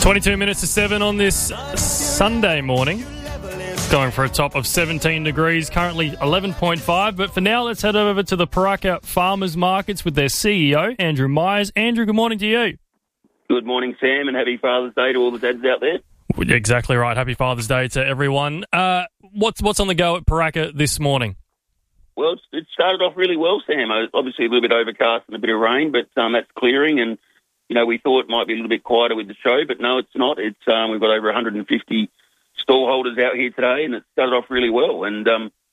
22 minutes to 7 on this Sunday morning. Going for a top of 17 degrees, currently 11.5. But for now, let's head over to the Paraka Farmers Markets with their CEO, Andrew Myers. Andrew, good morning to you. Good morning, Sam, and happy Father's Day to all the dads out there. Exactly right. Happy Father's Day to everyone. What's on the go at Paraka this morning? Well, it started off really well, Sam. Obviously a little bit overcast and a bit of rain, but that's clearing. And, you know, we thought it might be a little bit quieter with the show, but no, it's not. We've got over 150 stall holders out here today, and it started off really well. And,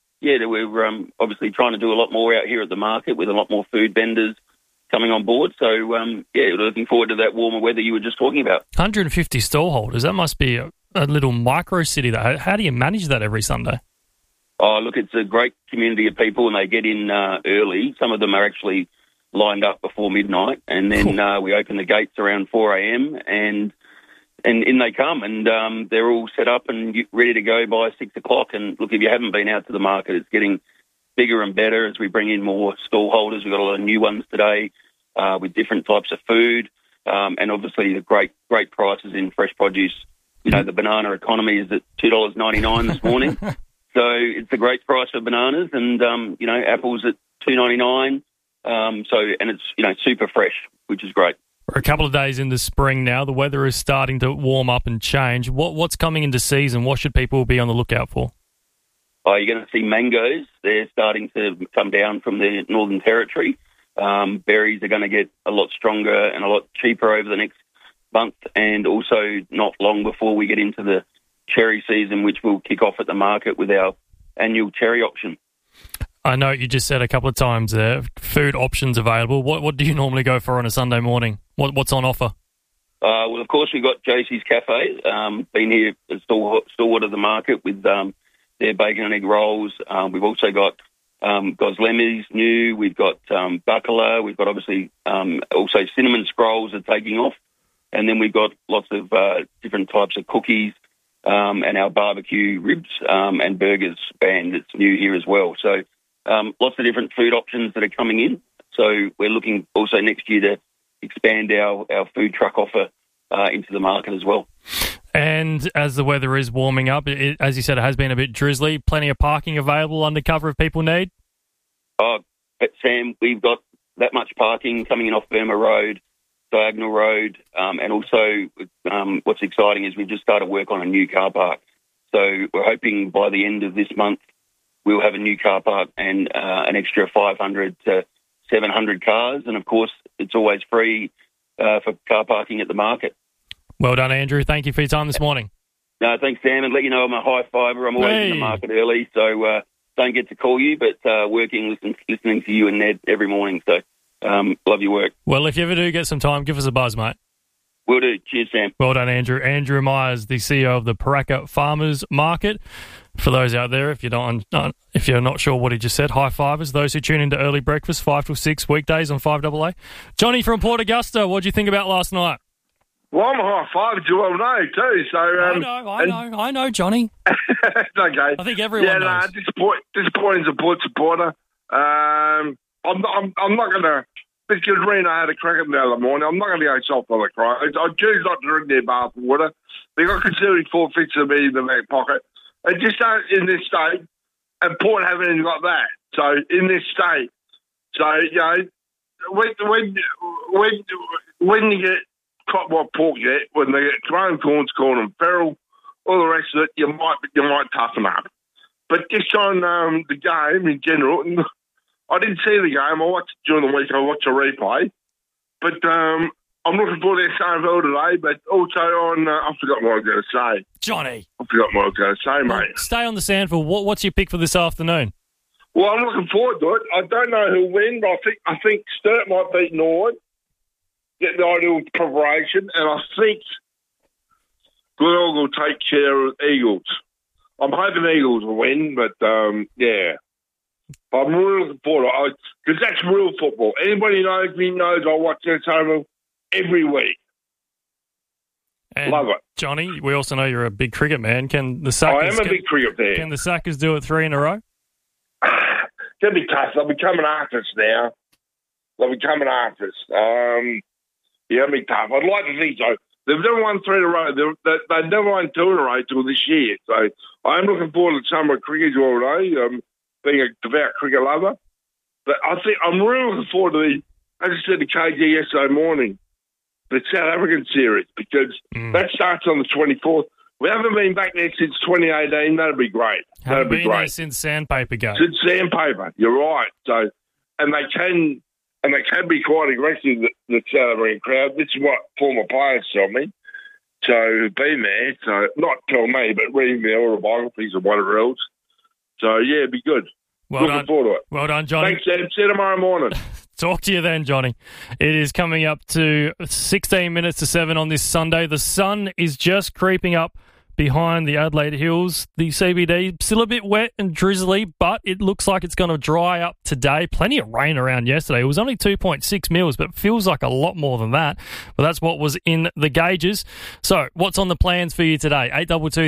we're obviously trying to do a lot more out here at the market with a lot more food vendors coming on board. So, we're looking forward to that warmer weather you were just talking about. 150 stall holders. That must be a little micro city. How do you manage that every Sunday? Oh, look, it's a great community of people, and they get in early. Some of them are actually lined up before midnight, and then we open the gates around 4 a.m., and in they come, and they're all set up and ready to go by 6 o'clock. And look, if you haven't been out to the market, it's getting bigger and better as we bring in more stall holders. We've got a lot of new ones today with different types of food, and obviously the great prices in fresh produce. You know, the banana economy is at $2.99 this morning. So it's a great price for bananas, and, apples at $2.99. And it's, super fresh, which is great. We're a couple of days into spring now. The weather is starting to warm up and change. What's coming into season? What should people be on the lookout for? Oh, you're going to see mangoes. They're starting to come down from the Northern Territory. Berries are going to get a lot stronger and a lot cheaper over the next month, and also not long before we get into the cherry season, which will kick off at the market with our annual cherry auction. I know you just said a couple of times there, food options available. What do you normally go for on a Sunday morning? What's on offer? Well, of course, we've got JC's Cafe. Been here at stalwart of the market with their bacon and egg rolls. We've also got Goslemmy's new. We've got Bacala. We've got obviously also cinnamon scrolls are taking off. And then we've got lots of different types of cookies and our barbecue ribs and burgers band that's new here as well. So lots of different food options that are coming in. So we're looking also next year to expand our food truck offer into the market as well. And as the weather is warming up, as you said, it has been a bit drizzly. Plenty of parking available under cover if people need? Oh, Sam, we've got that much parking coming in off Burma Road, Diagonal Road, and also what's exciting is we've just started work on a new car park. So we're hoping by the end of this month we'll have a new car park and an extra 500 to 700 cars. And, of course, it's always free for car parking at the market. Well done, Andrew. Thank you for your time this morning. No, thanks, Sam. And let you know I'm a high fiver. I'm always in the market early, so don't get to call you, but listening to you and Ned every morning. So love your work. Well, if you ever do get some time, give us a buzz, mate. Will do. Cheers, Sam. Well done, Andrew. Andrew Myers, the CEO of the Paraka Farmers Market. For those out there, if you're not sure what he just said, high fivers. Those who tune into early breakfast, 5 till 6 weekdays on 5AA. Johnny from Port Augusta, what did you think about last night? Well, I'm a high five, you all know too. So I know, Johnny. It's okay. I think everyone knows. Disappointing as a Port supporter. I'm not going to. Because Reno had a crack at the other morning, I'm not going to go soft on the Crows. I choose not to drink their bath water. They got considerably forfeits of me in the back pocket. And just don't in this state, and Port haven't even got that. So in this state, when you get what Port get, when they get Jerome Corns, Corn and Ferrell, all the rest of it, you might toughen up. But just on the game in general, I didn't see the game. I watched it during the week. I watched a replay. But I'm looking forward to SANFL today, but also on... I forgot what I was going to say. Johnny. I forgot what I was going to say, mate. Stay on the SANFL. What's your pick for this afternoon? Well, I'm looking forward to it. I don't know who'll win, but I think Sturt might beat Norwood, get the ideal preparation, and I think Glenelg will take care of Eagles. I'm hoping Eagles will win, but, yeah. I'm really looking forward to it, because that's real football. Anybody who knows me knows I watch SANFL every week. And love it. Johnny, we also know you're a big cricket man. Can the I am a big cricket fan. Can the Sackers do it 3 in a row? It's going to be tough. They'll be coming after us now. Yeah, it'll be tough. I'd like to think so. They've never won 3 in a row. They've never won 2 in a row till this year. So I'm looking forward to summer cricket, you all know, being a devout cricket lover. But I think I'm really looking forward to as I said to KG yesterday morning, the South African series, because that starts on the 24th. We haven't been back there since 2018. That'd be great. Haven't been there since Sandpaper Gate. Since Sandpaper, you're right. So, and they can be quite aggressive, the South African crowd. This is what former players tell me. So, been there. So, not tell me, but reading the autobiographies and whatever else. So, yeah, it'd be good. Looking forward to it. Well done, Johnny. Thanks, Sam. See you tomorrow morning. Talk to you then, Johnny. It is coming up to 16 minutes to 7 on this Sunday. The sun is just creeping up behind the Adelaide Hills. The CBD still a bit wet and drizzly, but it looks like it's going to dry up today. Plenty of rain around yesterday. It was only 2.6 mils, but feels like a lot more than that. But that's what was in the gauges. So what's on the plans for you today? 822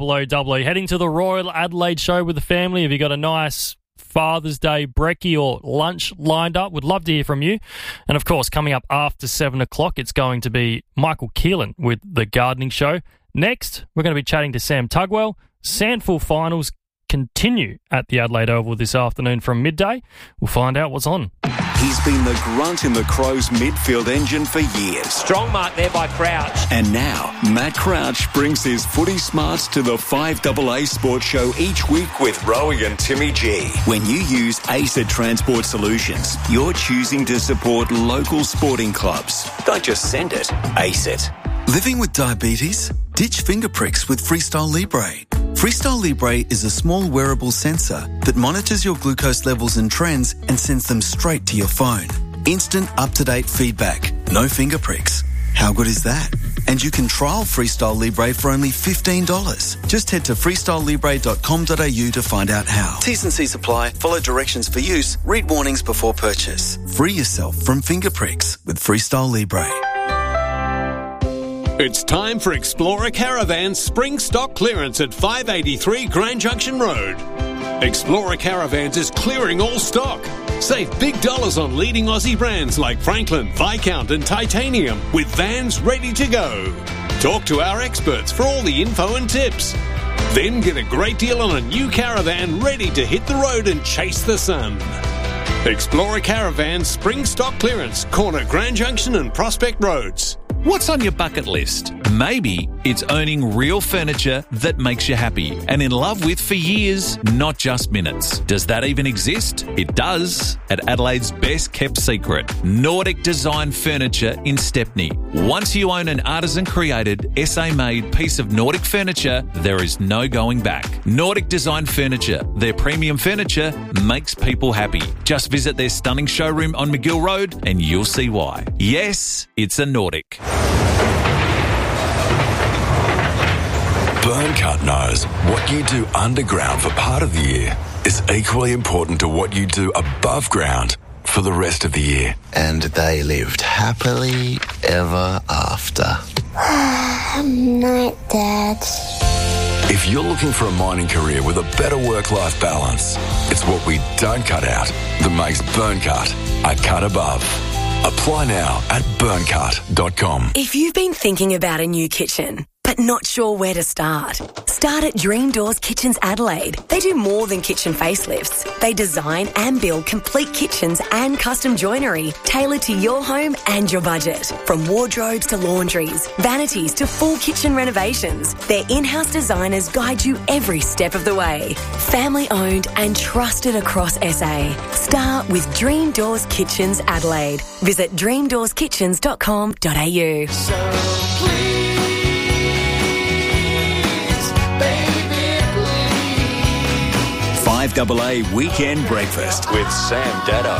300 heading to the Royal Adelaide Show with the family. Have you got a nice Father's Day brekkie or lunch lined up? Would love to hear from you. And of course, coming up after 7 o'clock, it's going to be Michael Keelan with the Gardening Show. Next, we're going to be chatting to Sam Tugwell. Sandful finals continue at the Adelaide Oval this afternoon from midday. We'll find out what's on. He's been the grunt in the Crows midfield engine for years. Strong mark there by Crouch. And now, Matt Crouch brings his footy smarts to the 5AA Sports Show each week with Rowie and Timmy G. When you use ACET Transport Solutions, you're choosing to support local sporting clubs. Don't just send it, ACET. Living with diabetes? Ditch finger pricks with Freestyle Libre. Freestyle Libre is a small wearable sensor that monitors your glucose levels and trends and sends them straight to your phone. Instant, up-to-date feedback. No finger pricks. How good is that? And you can trial Freestyle Libre for only $15. Just head to freestylelibre.com.au to find out how. T's and C's apply. Follow directions for use. Read warnings before purchase. Free yourself from finger pricks with Freestyle Libre. It's time for Explorer Caravan's spring stock clearance at 583 Grand Junction Road. Explorer Caravans is clearing all stock. Save big dollars on leading Aussie brands like Franklin, Viscount and Titanium with vans ready to go. Talk to our experts for all the info and tips. Then get a great deal on a new caravan ready to hit the road and chase the sun. Explorer Caravan spring stock clearance, corner Grand Junction and Prospect Roads. What's on your bucket list? Maybe it's owning real furniture that makes you happy and in love with for years, not just minutes. Does that even exist? It does at Adelaide's best kept secret, Nordic Design Furniture in Stepney. Once you own an artisan created, SA made piece of Nordic furniture, there is no going back. Nordic Design Furniture, their premium furniture makes people happy. Just visit their stunning showroom on McGill Road and you'll see why. Yes, it's a Nordic. Burncut knows what you do underground for part of the year is equally important to what you do above ground for the rest of the year. And they lived happily ever after. Night, Dad. If you're looking for a mining career with a better work-life balance, it's what we don't cut out that makes Burncut a cut above. Apply now at burncut.com. If you've been thinking about a new kitchen, but not sure where to start at Dream Doors Kitchens Adelaide. They do more than kitchen facelifts. They design and build complete kitchens and custom joinery tailored to your home and your budget. From wardrobes to laundries, vanities to full kitchen renovations, their in-house designers guide you every step of the way. Family owned and trusted across SA. Start with Dream Doors Kitchens Adelaide. Visit dreamdoorskitchens.com.au. So please. 5AA Weekend Breakfast with Sam Daddo.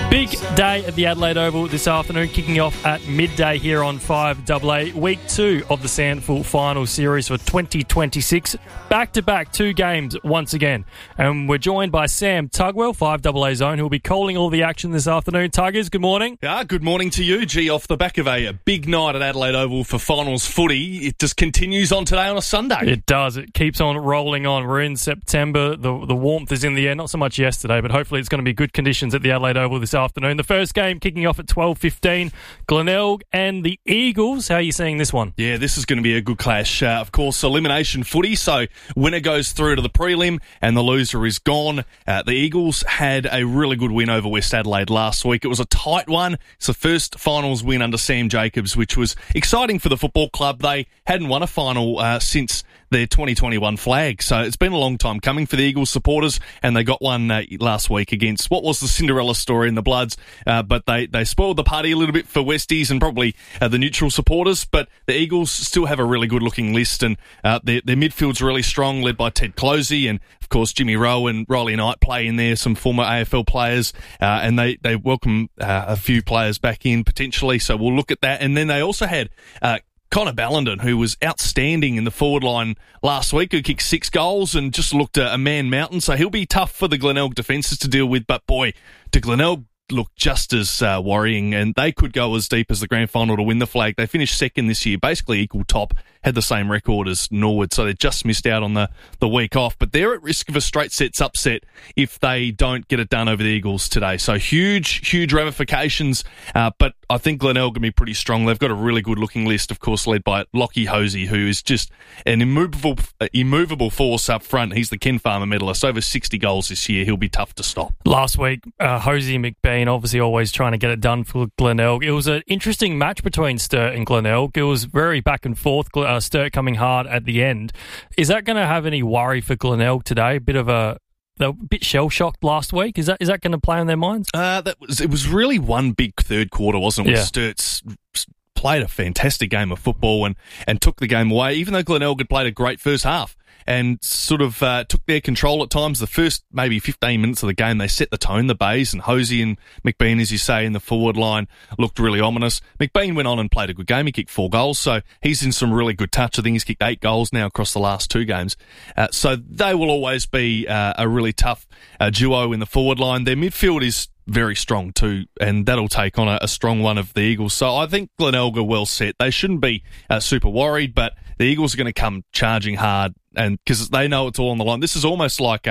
Big day at the Adelaide Oval this afternoon, kicking off at midday here on 5AA. Week 2 of the SANFL Final Series for 2026. Back-to-back 2 games once again. And we're joined by Sam Tugwell, 5AA Zone, who will be calling all the action this afternoon. Tuggers, good morning. Yeah, good morning to you, G. Off the back of a big night at Adelaide Oval for finals footy, it just continues on today on a Sunday. It does. It keeps on rolling on. We're in September. The warmth is in the air. Not so much yesterday, but hopefully it's going to be good conditions at the Adelaide Oval this afternoon. The first game kicking off at 12:15. Glenelg and the Eagles. How are you seeing this one? Yeah, this is going to be a good clash. Of course, elimination footy, so winner goes through to the prelim and the loser is gone. The Eagles had a really good win over West Adelaide last week. It was a tight one. It's the first finals win under Sam Jacobs, which was exciting for the football club. They hadn't won a final since their 2021 flag. So it's been a long time coming for the Eagles supporters, and they got one last week against what was the Cinderella story in the Bloods. But they spoiled the party a little bit for Westies and probably the neutral supporters. But the Eagles still have a really good-looking list, and their midfield's really strong, led by Ted Closey, and of course Jimmy Rowe and Riley Knight play in there, some former AFL players, and they welcome a few players back in potentially. So we'll look at that. And then they also had Connor Ballenden, who was outstanding in the forward line last week, who kicked 6 goals and just looked a man mountain. So he'll be tough for the Glenelg defences to deal with. But boy, do Glenelg look just as worrying, and they could go as deep as the grand final to win the flag. They finished second this year, basically equal top, had the same record as Norwood, so they just missed out on the week off. But they're at risk of a straight sets upset if they don't get it done over the Eagles today. So huge ramifications, but I think Glenelg can be pretty strong. They've got a really good-looking list, of course, led by Lockie Hosey, who is just an immovable force up front. He's the Ken Farmer medalist, over 60 goals this year. He'll be tough to stop. Last week, Hosey and McBean obviously always trying to get it done for Glenelg. It was an interesting match between Sturt and Glenelg. It was very back and forth, Sturt coming hard at the end. Is that going to have any worry for Glenelg today? They were a bit shell-shocked last week. Is that going to play on their minds? It was really one big third quarter, wasn't it? Yeah. Where Sturt's played a fantastic game of football and took the game away, even though Glenelg had played a great first half and sort of took their control at times. The first maybe 15 minutes of the game, they set the tone, the Bays, and Hosey and McBean, as you say, in the forward line looked really ominous. McBean went on and played a good game. He kicked 4 goals, so he's in some really good touch. I think he's kicked 8 goals now across the last 2 games. So they will always be a really tough duo in the forward line. Their midfield is very strong too, and that'll take on a strong one of the Eagles. So I think Glenelg are well set. They shouldn't be super worried, but the Eagles are going to come charging hard, and because they know it's all on the line. This is almost like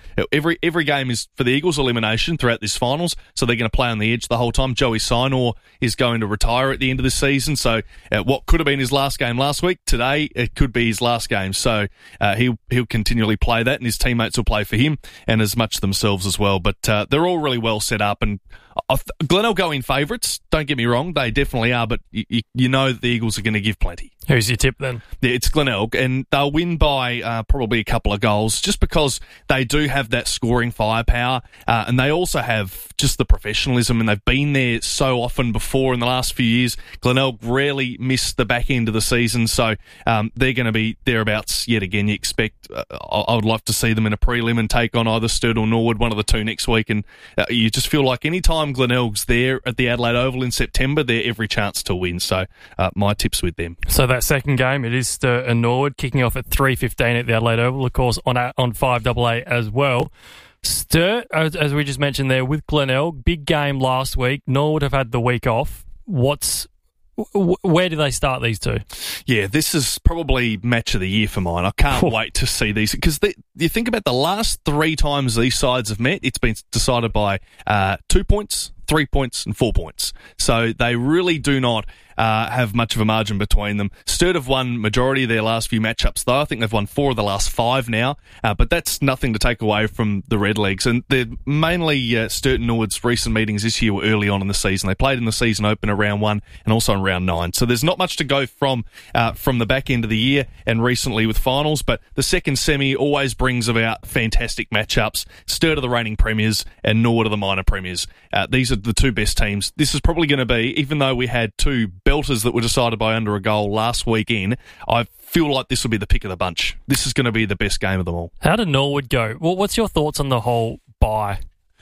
every game is for the Eagles elimination throughout this finals, so they're going to play on the edge the whole time. Joey Sinor is going to retire at the end of the season, so what could have been his last game last week, today it could be his last game. So he'll continually play that, and his teammates will play for him and as much themselves as well. But they're all really well set up, and Glenelg go in favourites. Don't get me wrong, they definitely are, but you know the Eagles are going to give plenty. Who's your tip then? Yeah, it's Glenelg, and they'll win by probably a couple of goals, just because they do have that scoring firepower, and they also have just the professionalism, and they've been there so often before in the last few years. Glenelg rarely miss the back end of the season, so they're going to be thereabouts yet again. You expect, I would love to see them in a prelim and take on either Sturt or Norwood, one of the two next week, and you just feel like any time Glenelg's there at the Adelaide Oval in September, they're every chance to win. So my tip's with them. So that second game, it is Sturt and Norwood, kicking off at 3:15 at the Adelaide Oval, of course, on 5AA as well. Sturt, as we just mentioned there, with Glenelg, big game last week. Norwood have had the week off. Where do they start, these two? Yeah, this is probably match of the year for mine. I can't wait to see these, because you think about the last 3 times these sides have met, it's been decided by 2 points, 3 points and 4 points. So they really do not have much of a margin between them. Sturt have won majority of their last few matchups, though. I think they've won 4 of the last 5 now, but that's nothing to take away from the Redlegs. And they're mainly Sturt and Norwood's recent meetings this year were early on in the season. They played in the season opener round 1 and also in round 9. So there's not much to go from the back end of the year and recently with finals, but the second semi always brings about fantastic matchups. Sturt are the reigning premiers and Norwood are the minor premiers. These are the 2 best teams. This is probably going to be, even though we had 2 belters that were decided by under a goal last weekend, I feel like this will be the pick of the bunch. This is going to be the best game of them all. How did Norwood go? Well, what's your thoughts on the whole bye?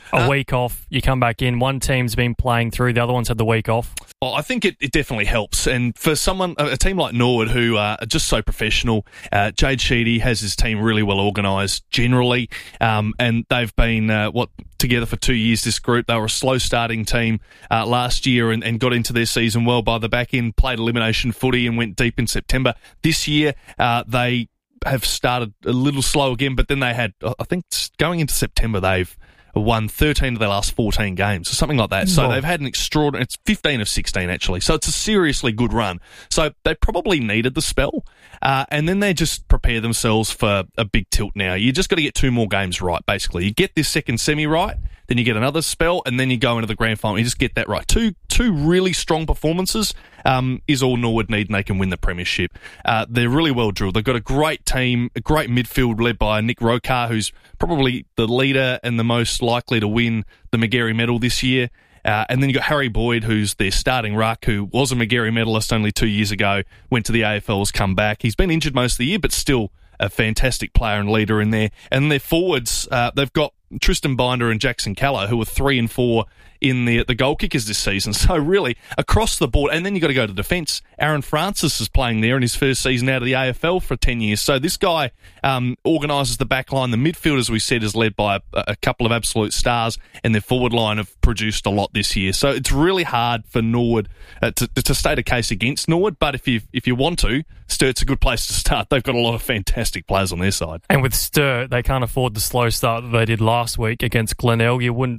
a week off, you come back in, one team's been playing through, the other one's had the week off? Well, I think it definitely helps. And for a team like Norwood, who are just so professional, Jade Sheedy has his team really well organised generally, and they've been, together for 2 years, this group. They were a slow-starting team last year and got into their season well by the back end, played elimination footy and went deep in September. This year, they have started a little slow again, but then they had, I think, going into September, they've won 13 of their last 14 games, or something like that. So they've had an extraordinary, it's 15 of 16 actually. So it's a seriously good run. So they probably needed the spell. And then they just prepare themselves for a big tilt now. You just got to get 2 more games right, basically. You get this second semi right, then you get another spell, and then you go into the grand final. You just get that right. Two really strong performances is all Norwood need, and they can win the premiership. They're really well drilled. They've got a great team, a great midfield led by Nick Rokar, who's probably the leader and the most likely to win the Magarey medal this year. And then you've got Harry Boyd, who's their starting ruck, who was a Magarey medalist only 2 years ago, went to the AFL, has come back. He's been injured most of the year, but still a fantastic player and leader in there. And their forwards, they've got Tristan Binder and Jackson Callow, who were 3 and 4 in the goal kickers this season. So really, across the board. And then you've got to go to defence. Aaron Francis is playing there in his first season out of the AFL for 10 years. So this guy organises the back line. The midfield, as we said, is led by a couple of absolute stars, and their forward line have produced a lot this year. So it's really hard for Norwood to state a case against Norwood, but if you want to, Sturt's a good place to start. They've got a lot of fantastic players on their side. And with Sturt, they can't afford the slow start that they did last week against Glenelg.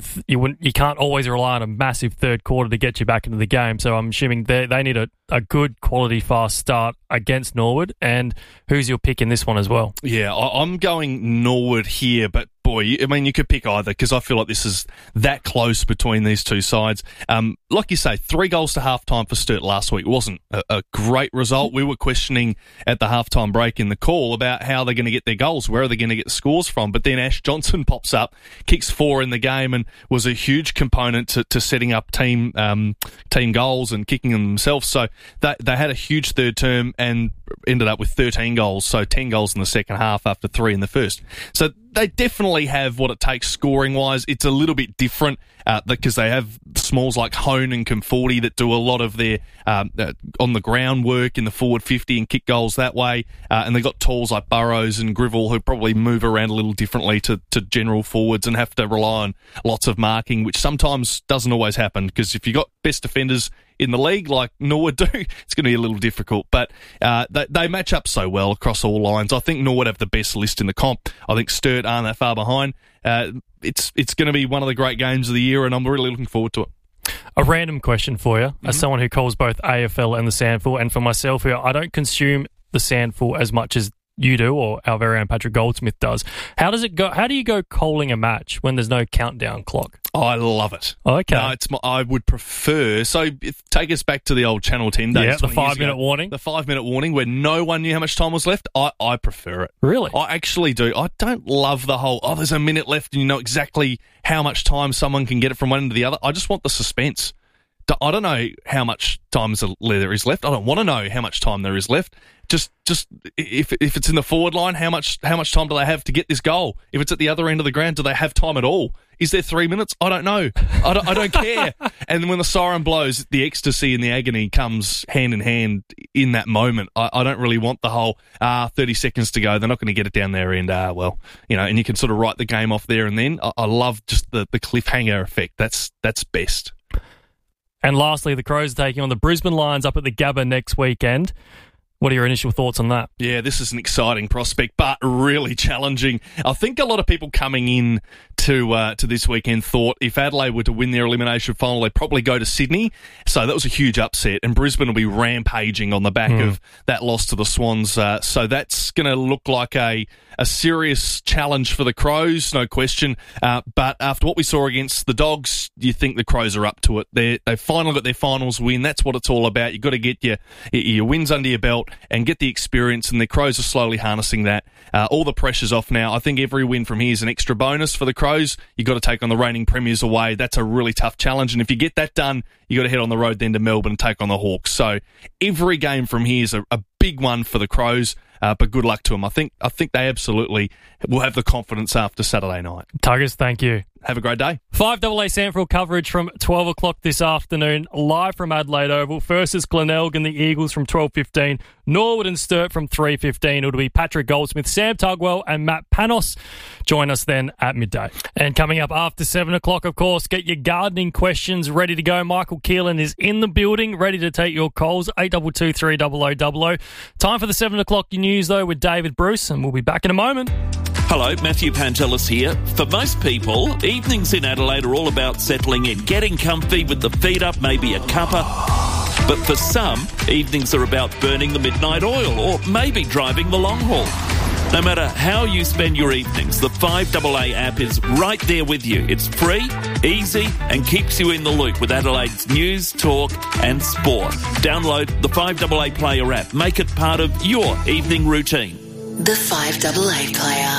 You can't always rely on a massive third quarter to get you back into the game. So I'm assuming they need a good quality fast start against Norwood. And who's your pick in this one as well? Yeah, I'm going Norwood here, but boy, I mean, you could pick either, because I feel like this is that close between these two sides. Like you say, 3 goals to halftime for Sturt last week. It wasn't a great result. We were questioning at the halftime break in the call about how they're going to get their goals, where are they going to get the scores from. But then Ash Johnson pops up, kicks 4 in the game, and was a huge component to setting up team goals and kicking them themselves. So they had a huge third term and ended up with 13 goals, so 10 goals in the second half after 3 in the first. So they definitely have what it takes scoring-wise. It's a little bit different because they have smalls like Hone and Conforti that do a lot of their on-the-ground work in the forward 50 and kick goals that way. And they've got talls like Burrows and Grivell who probably move around a little differently to general forwards and have to rely on lots of marking, which sometimes doesn't always happen, because if you've got best defenders in the league like Norwood do, it's going to be a little difficult. But they match up so well across all lines. I think Norwood have the best list in the comp. I think Sturt aren't that far behind. It's going to be one of the great games of the year, and I'm really looking forward to it. A random question for you, as someone who calls both AFL and the Sandful, and for myself here, I don't consume the Sandful as much as you do, or our very own Patrick Goldsmith does. How does it go? How do you go calling a match when there's no countdown clock? I love it. Okay. No, I would prefer... So, take us back to the old Channel 10 days. Yeah, the 5-minute warning. The 5-minute warning where no one knew how much time was left. I prefer it. Really? I actually do. I don't love the whole, there's a minute left and you know exactly how much time someone can get it from one end to the other. I just want the suspense. I don't know how much time there is left. I don't want to know how much time there is left. Just if it's in the forward line, how much time do they have to get this goal? If it's at the other end of the ground, do they have time at all? Is there 3 minutes? I don't know. I don't care. And when the siren blows, the ecstasy and the agony comes hand in hand in that moment. I don't really want the whole 30 seconds to go. They're not going to get it down there, and and you can sort of write the game off there and then. I love just the cliffhanger effect. That's best. And lastly, the Crows taking on the Brisbane Lions up at the Gabba next weekend. What are your initial thoughts on that? Yeah, this is an exciting prospect, but really challenging. I think a lot of people coming in to this weekend thought if Adelaide were to win their elimination final, they'd probably go to Sydney. So that was a huge upset, and Brisbane will be rampaging on the back of that loss to the Swans. So that's going to look like a serious challenge for the Crows, no question. But after what we saw against the Dogs, you think the Crows are up to it. They've finally got their finals win. That's what it's all about. You've got to get your wins under your belt and get the experience, and the Crows are slowly harnessing that. All the pressure's off now. I think every win from here is an extra bonus for the Crows. You've got to take on the reigning premiers away. That's a really tough challenge, and if you get that done, you've got to head on the road then to Melbourne and take on the Hawks. So every game from here is a big one for the Crows, but good luck to them. I think they absolutely will have the confidence after Saturday night. Tuggers, thank you. Have a great day. 5AA Sanford coverage from 12 o'clock this afternoon, live from Adelaide Oval. First is Glenelg and the Eagles from 12:15. Norwood and Sturt from 3:15. It'll be Patrick Goldsmith, Sam Tugwell and Matt Panos. Join us then at midday. And coming up after 7 o'clock, of course, get your gardening questions ready to go. Michael Keelan is in the building, ready to take your calls, 8223 300 00. Time for the 7 o'clock news, though, with David Bruce, and we'll be back in a moment. Hello, Matthew Pantelis here. For most people, evenings in Adelaide are all about settling in, getting comfy with the feet up, maybe a cuppa. But for some, evenings are about burning the midnight oil or maybe driving the long haul. No matter how you spend your evenings, the 5AA app is right there with you. It's free, easy and keeps you in the loop with Adelaide's news, talk and sport. Download the 5AA Player app. Make it part of your evening routine. The 5AA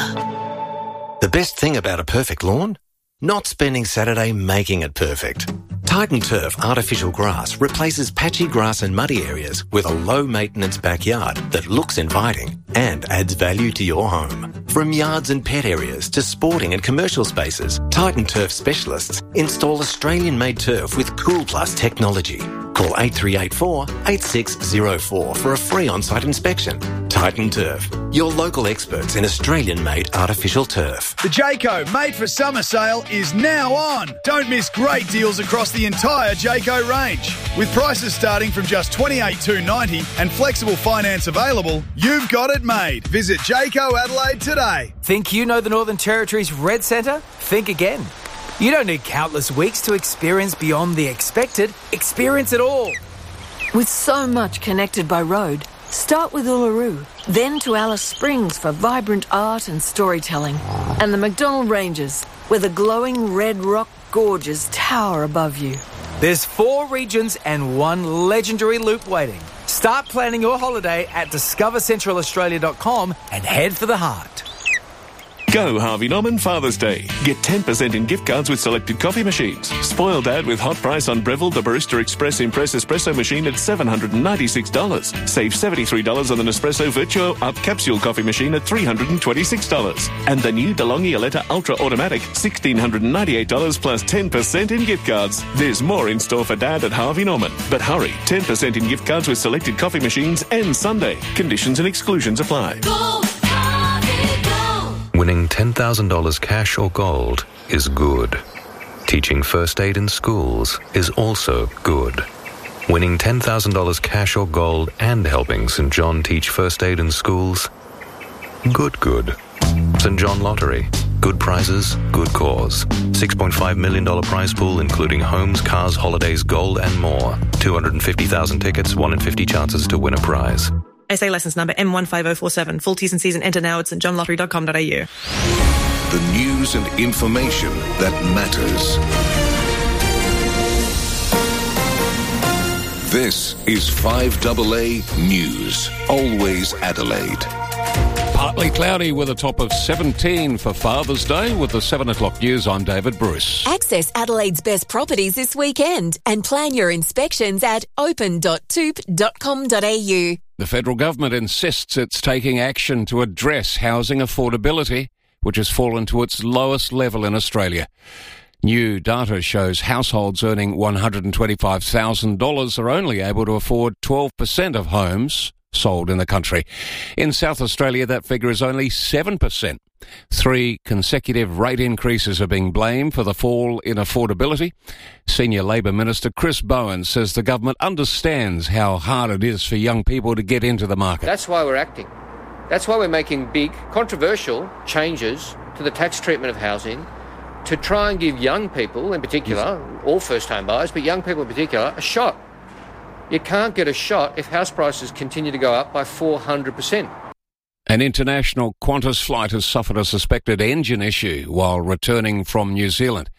Player. The best thing about a perfect lawn? Not spending Saturday making it perfect. Titan Turf Artificial Grass replaces patchy grass and muddy areas with a low-maintenance backyard that looks inviting and adds value to your home. From yards and pet areas to sporting and commercial spaces, Titan Turf specialists install Australian-made turf with Cool Plus technology. Call 8384 8604 for a free on-site inspection. Titan Turf, your local experts in Australian-made artificial turf. The Jayco Made for Summer sale is now on. Don't miss great deals across the entire Jayco range. With prices starting from just $28,290 and flexible finance available, you've got it made. Visit Jayco Adelaide today. Think you know the Northern Territory's Red Centre? Think again. You don't need countless weeks to experience beyond the expected. Experience it all. With so much connected by road, start with Uluru, then to Alice Springs for vibrant art and storytelling, and the McDonnell Ranges, where the glowing red rock gorges tower above you. There's 4 regions and 1 legendary loop waiting. Start planning your holiday at discovercentralaustralia.com and head for the heart. Go Harvey Norman Father's Day. Get 10% in gift cards with selected coffee machines. Spoil Dad with hot price on Breville the Barista Express Impress Espresso machine at $796. Save $73 on the Nespresso Virtuo Up Capsule coffee machine at $326. And the new DeLonghi Aletta Ultra Automatic, $1,698 plus 10% in gift cards. There's more in store for Dad at Harvey Norman. But hurry, 10% in gift cards with selected coffee machines ends Sunday. Conditions and exclusions apply. Winning $10,000 cash or gold is good. Teaching first aid in schools is also good. Winning $10,000 cash or gold and helping St. John teach first aid in schools? Good. St. John Lottery. Good prizes, good cause. $6.5 million prize pool including homes, cars, holidays, gold and more. 250,000 tickets, 1 in 50 chances to win a prize. SA licence number M15047. Full T's and C's and enter now at stjohnlottery.com.au. The news and information that matters. This is 5AA News. Always Adelaide. Partly cloudy with a top of 17 for Father's Day. With the 7 o'clock news, I'm David Bruce. Access Adelaide's best properties this weekend and plan your inspections at open.toop.com.au. The federal government insists it's taking action to address housing affordability, which has fallen to its lowest level in Australia. New data shows households earning $125,000 are only able to afford 12% of homes sold in the country. In South Australia, that figure is only 7%. 3 consecutive rate increases are being blamed for the fall in affordability. Senior Labor Minister Chris Bowen says the government understands how hard it is for young people to get into the market. That's why we're acting. That's why we're making big, controversial changes to the tax treatment of housing to try and give young people in particular, all first-home buyers, but young people in particular, a shot. You can't get a shot if house prices continue to go up by 400%. An international Qantas flight has suffered a suspected engine issue while returning from New Zealand.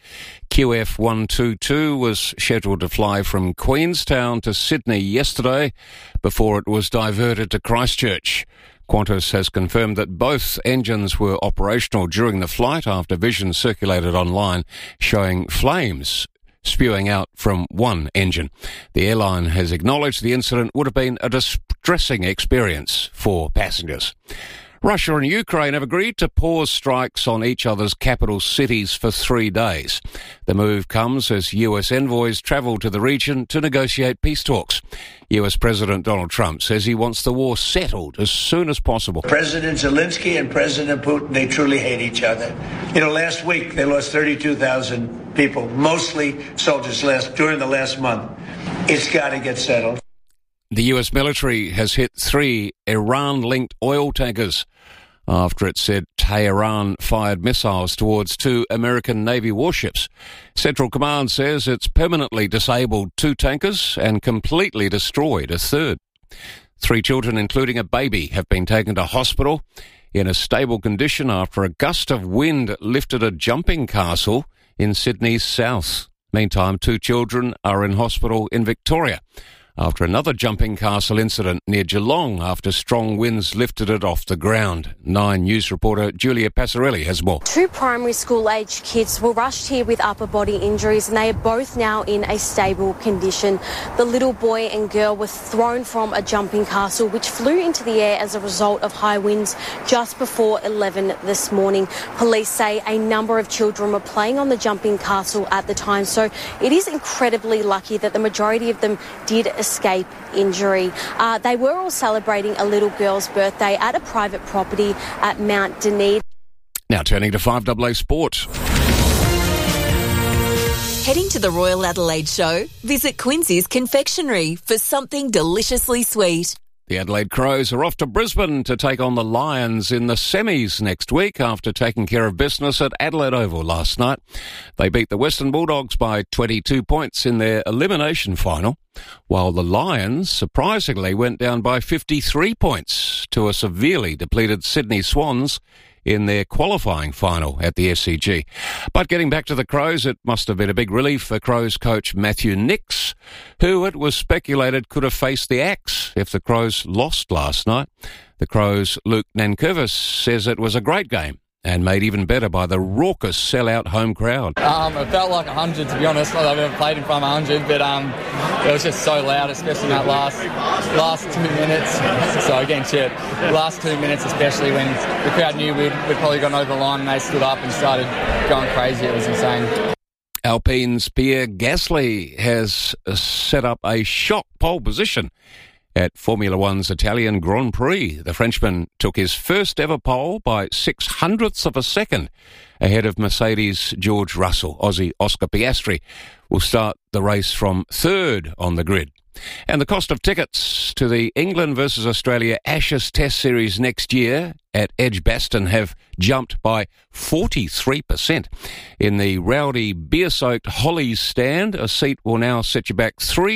QF122 was scheduled to fly from Queenstown to Sydney yesterday before it was diverted to Christchurch. Qantas has confirmed that both engines were operational during the flight after vision circulated online showing flames spewing out from one engine. The airline has acknowledged the incident would have been a distressing experience for passengers. Russia and Ukraine have agreed to pause strikes on each other's capital cities for 3 days. The move comes as US envoys travel to the region to negotiate peace talks. US President Donald Trump says he wants the war settled as soon as possible. President Zelensky and President Putin, they truly hate each other. Last week they lost 32,000 people, mostly soldiers during the last month. It's got to get settled. The US military has hit 3 Iran-linked oil tankers after it said Tehran fired missiles towards 2 American Navy warships. Central Command says it's permanently disabled 2 tankers and completely destroyed a third. 3 children, including a baby, have been taken to hospital in a stable condition after a gust of wind lifted a jumping castle in Sydney's south. Meantime, 2 children are in hospital in Victoria after another jumping castle incident near Geelong after strong winds lifted it off the ground. 9 News reporter Julia Passarelli has more. 2 primary school-aged kids were rushed here with upper body injuries, and they are both now in a stable condition. The little boy and girl were thrown from a jumping castle which flew into the air as a result of high winds just before 11 this morning. Police say a number of children were playing on the jumping castle at the time, so it is incredibly lucky that the majority of them did escape injury. They were all celebrating a little girl's birthday at a private property at Mount Dunedin. Now turning to 5AA Sport. Heading to the Royal Adelaide Show? Visit Quincy's Confectionery for something deliciously sweet. The Adelaide Crows are off to Brisbane to take on the Lions in the semis next week after taking care of business at Adelaide Oval last night. They beat the Western Bulldogs by 22 points in their elimination final, while the Lions surprisingly went down by 53 points to a severely depleted Sydney Swans in their qualifying final at the SCG. But getting back to the Crows, it must have been a big relief for Crows coach Matthew Nicks, who it was speculated could have faced the axe if the Crows lost last night. The Crows' Luke Nankervis says it was a great game and made even better by the raucous sellout home crowd. It felt like 100, to be honest. I've never played in front of 100, but it was just so loud, especially in that last 2 minutes. So again, last 2 minutes, especially when the crowd knew we'd probably gone over the line and they stood up and started going crazy. It was insane. Alpine's Pierre Gasly has set up a shock pole position at Formula One's Italian Grand Prix. The Frenchman took his first ever pole by 0.06 of a second ahead of Mercedes' George Russell. Aussie Oscar Piastri will start the race from 3rd on the grid. And the cost of tickets to the England versus Australia Ashes Test Series next year at Edgbaston have jumped by 43%. In the rowdy beer-soaked Hollies stand, a seat will now set you back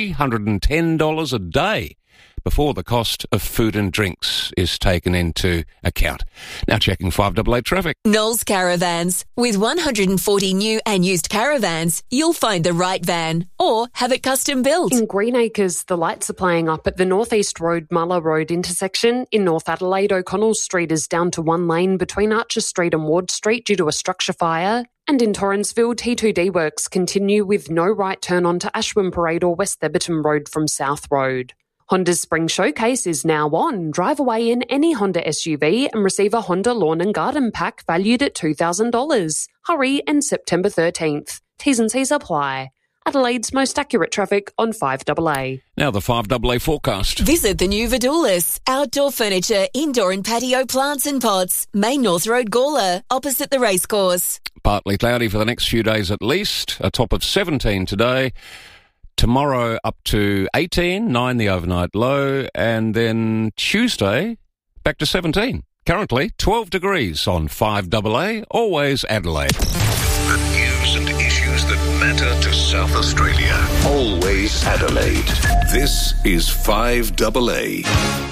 $310 a day before the cost of food and drinks is taken into account. Now checking 5AA traffic. Knowles Caravans. With 140 new and used caravans, you'll find the right van or have it custom built. In Greenacres, the lights are playing up at the North East Road Muller Road intersection. In North Adelaide, O'Connell Street is down to 1 lane between Archer Street and Ward Street due to a structure fire. And in Torrensville, T2D works continue with no right turn onto Ashwin Parade or West Theberton Road from South Road. Honda's Spring Showcase is now on. Drive away in any Honda SUV and receive a Honda Lawn and Garden Pack valued at $2,000. Hurry, and September 13th. T's and C's apply. Adelaide's most accurate traffic on 5AA. Now the 5AA forecast. Visit the new Vidulis. Outdoor furniture, indoor and patio plants and pots. Main North Road, Gawler, opposite the racecourse. Partly cloudy for the next few days at least. A top of 17 today. Tomorrow up to 18, 9 the overnight low, and then Tuesday back to 17. Currently 12 degrees on 5AA, always Adelaide. The news and issues that matter to South Australia. Always Adelaide. This is 5AA.